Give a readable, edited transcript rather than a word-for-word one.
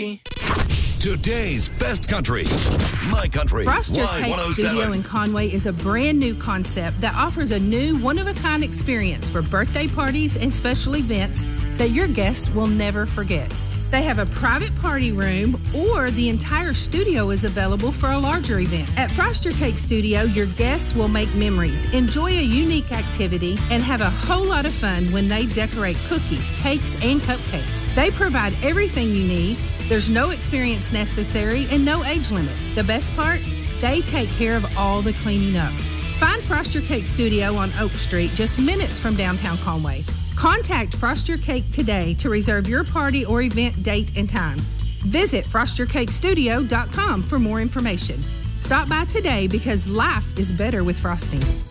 Today's best country, My Country, Froster Cake Y107. Studio in Conway is a brand new concept that offers a new one-of-a-kind experience for birthday parties and special events that your guests will never forget. They have a private party room, or the entire studio is available for a larger event. At Froster Cake Studio, your guests will make memories, enjoy a unique activity, and have a whole lot of fun when they decorate cookies, cakes, and cupcakes. They provide everything you need. There's no experience necessary and no age limit. The best part? They take care of all the cleaning up. Find Froster Cake Studio on Oak Street, just minutes from downtown Conway. Contact Froster Cake today to reserve your party or event date and time. Visit FrosterCakeStudio.com for more information. Stop by today because life is better with frosting.